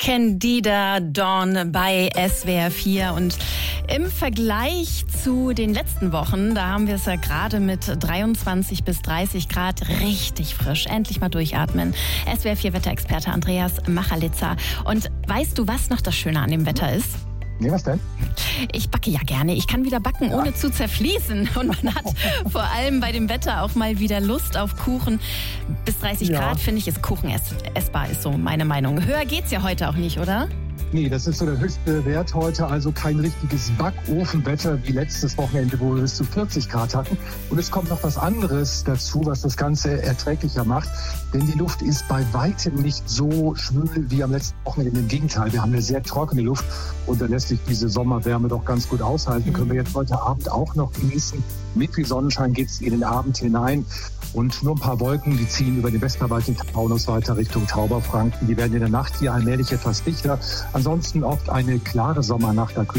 Candida Dawn bei SWR 4 und im Vergleich zu den letzten Wochen, da haben wir es ja gerade mit 23 bis 30 Grad richtig frisch. Endlich mal durchatmen. SWR 4 Wetterexperte Andreas Machalitza. Und weißt du, was noch das Schöne an dem Wetter ist? Nee, was denn? Ich backe ja gerne. Ich kann wieder backen, ohne zu zerfließen. Und man hat vor allem bei dem Wetter auch mal wieder Lust auf Kuchen. Bis 30 Grad finde ich, ist Kuchen essbar, ist so meine Meinung. Höher geht's ja heute auch nicht, oder? Nee, das ist so der höchste Wert heute, also kein richtiges Backofenwetter wie letztes Wochenende, wo wir bis zu 40 Grad hatten. Und es kommt noch was anderes dazu, was das Ganze erträglicher macht. Denn die Luft ist bei weitem nicht so schwül wie am letzten Wochenende. Im Gegenteil, wir haben eine sehr trockene Luft und da lässt sich diese Sommerwärme doch ganz gut aushalten. Können wir jetzt heute Abend auch noch genießen. Mit viel Sonnenschein geht es in den Abend hinein. Und nur ein paar Wolken, die ziehen über den Westerwald den Taunus weiter Richtung Tauberfranken. Die werden in der Nacht hier allmählich etwas dichter. Ansonsten oft eine klare Sommernacht. Da